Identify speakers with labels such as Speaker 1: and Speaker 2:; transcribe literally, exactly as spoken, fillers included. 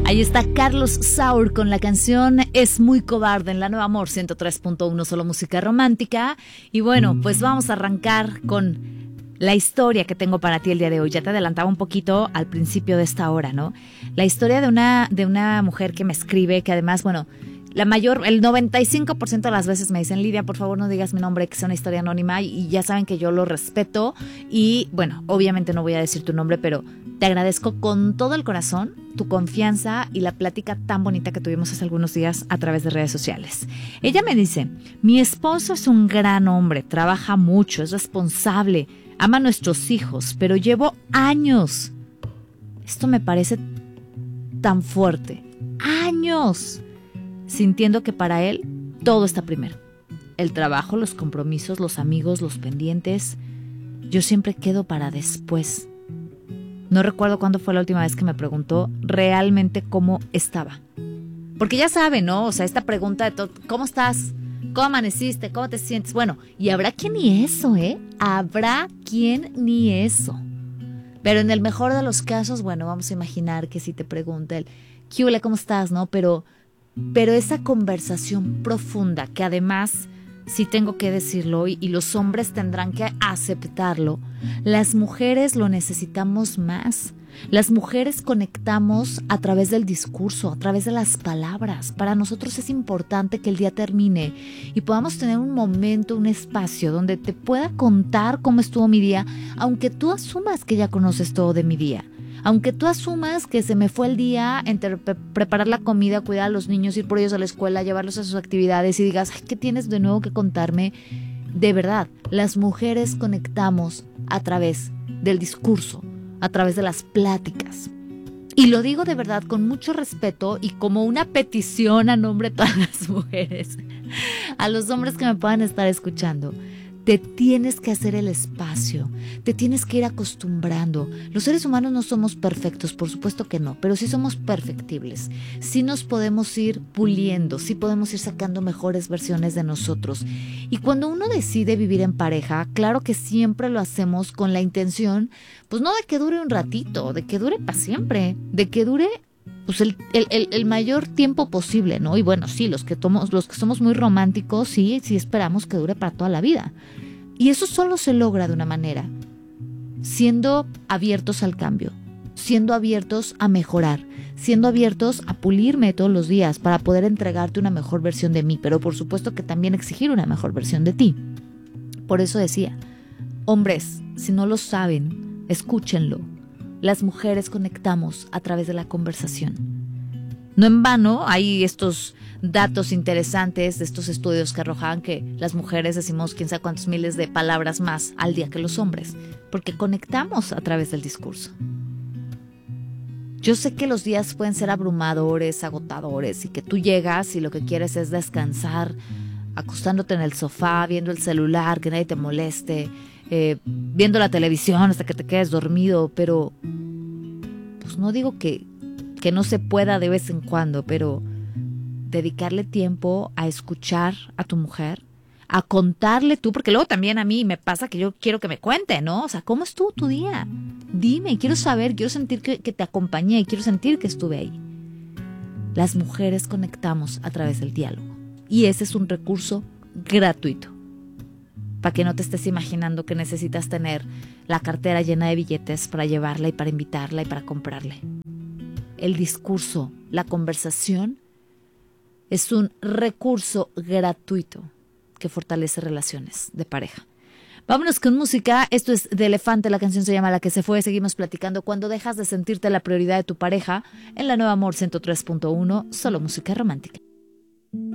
Speaker 1: Ahí está Carlos Saur con la canción Es muy cobarde en la Nueva Amor ciento tres punto uno, solo música romántica. Y bueno, pues vamos a arrancar con la historia que tengo para ti el día de hoy. Ya te adelantaba un poquito al principio de esta hora, ¿no? La historia de una, de una mujer que me escribe, que además, bueno, la mayor, el noventa y cinco por ciento de las veces me dicen: Lidia, por favor no digas mi nombre, que sea una historia anónima, y ya saben que yo lo respeto. Y bueno, obviamente no voy a decir tu nombre, pero te agradezco con todo el corazón tu confianza y la plática tan bonita que tuvimos hace algunos días a través de redes sociales. Ella me dice: mi esposo es un gran hombre, trabaja mucho, es responsable, ama a nuestros hijos, pero llevo años. Esto me parece tan fuerte. Años. Sintiendo que para él todo está primero. El trabajo, los compromisos, los amigos, los pendientes. Yo siempre quedo para después. No recuerdo cuándo fue la última vez que me preguntó realmente cómo estaba. Porque ya sabe, ¿no? O sea, esta pregunta de todo, ¿cómo estás? ¿Cómo amaneciste? ¿Cómo te sientes? Bueno, y habrá quien ni eso, ¿eh? Habrá quien ni eso. Pero en el mejor de los casos, bueno, vamos a imaginar que si te pregunta él, ¿qué huele? ¿Cómo estás? ¿No? Pero... Pero esa conversación profunda, que además, sí tengo que decirlo, y, y los hombres tendrán que aceptarlo, las mujeres lo necesitamos más. Las mujeres conectamos a través del discurso, a través de las palabras. Para nosotros es importante que el día termine y podamos tener un momento, un espacio donde te pueda contar cómo estuvo mi día, aunque tú asumas que ya conoces todo de mi día. Aunque tú asumas que se me fue el día entre pre- preparar la comida, cuidar a los niños, ir por ellos a la escuela, llevarlos a sus actividades y digas, ay, ¿qué tienes de nuevo que contarme? De verdad, las mujeres conectamos a través del discurso, a través de las pláticas. Y lo digo de verdad con mucho respeto y como una petición a nombre de todas las mujeres, a los hombres que me puedan estar escuchando. Te tienes que hacer el espacio, te tienes que ir acostumbrando. Los seres humanos no somos perfectos, por supuesto que no, pero sí somos perfectibles. Sí nos podemos ir puliendo, sí podemos ir sacando mejores versiones de nosotros. Y cuando uno decide vivir en pareja, claro que siempre lo hacemos con la intención, pues no de que dure un ratito, de que dure para siempre, de que dure pues el, el, el, el mayor tiempo posible, ¿no? Y bueno, sí, los que, tomos, los que somos muy románticos, sí, sí esperamos que dure para toda la vida. Y eso solo se logra de una manera, siendo abiertos al cambio, siendo abiertos a mejorar, siendo abiertos a pulirme todos los días para poder entregarte una mejor versión de mí, pero por supuesto que también exigir una mejor versión de ti. Por eso decía, hombres, si no lo saben, escúchenlo. Las mujeres conectamos a través de la conversación. No en vano hay estos datos interesantes de estos estudios que arrojaban que las mujeres decimos quién sabe cuántos miles de palabras más al día que los hombres, porque conectamos a través del discurso. Yo sé que los días pueden ser abrumadores, agotadores, y que tú llegas y lo que quieres es descansar, acostándote en el sofá, viendo el celular, que nadie te moleste, Eh, viendo la televisión hasta que te quedes dormido, pero pues no digo que, que no se pueda de vez en cuando, pero dedicarle tiempo a escuchar a tu mujer, a contarle tú, porque luego también a mí me pasa que yo quiero que me cuente, ¿no? O sea, ¿cómo estuvo tu día? Dime, quiero saber, quiero sentir que, que te acompañé, quiero sentir que estuve ahí. Las mujeres conectamos a través del diálogo y ese es un recurso gratuito. Para que no te estés imaginando que necesitas tener la cartera llena de billetes para llevarla y para invitarla y para comprarle. El discurso, la conversación, es un recurso gratuito que fortalece relaciones de pareja. Vámonos con música. Esto es de Elefante, la canción se llama La que se fue. Seguimos platicando cuando dejas de sentirte la prioridad de tu pareja en la Nueva Amor ciento tres punto uno, solo música romántica.